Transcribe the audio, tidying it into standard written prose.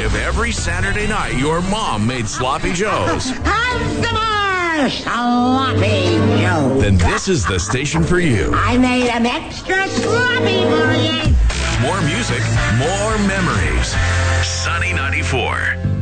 if every Saturday night your mom made sloppy joes, Have some more sloppy Joe. then this is the station for you. I made them extra sloppy for you. More music, more memories. Sunny 94.